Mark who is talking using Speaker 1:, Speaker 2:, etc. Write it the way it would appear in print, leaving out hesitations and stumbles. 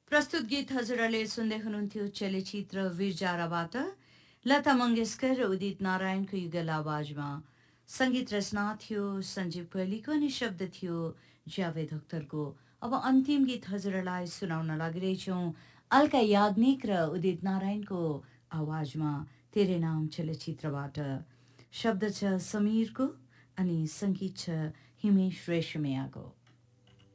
Speaker 1: प्रस्तुत गीत हजुरले सुन्दै हुनुहुन्थ्यो चलचित्र वीरजाराबाट लता मंगेशकर र उदित नारायणको युगल आवाजमा संगीत रचना थियो सञ्जीव कोइलीको अनि शब्द थियो जावेद अख्तरको। अब अन्तिम गीत हजुरलाई सुनाउन लागिरहेछौँ अलका याग्निक र उदित नारायणको आवाजमा तेरे नाम चलचित्रबाट। शब्द छ समीरको अनि संगीत छ हिमेश रेशमियाको।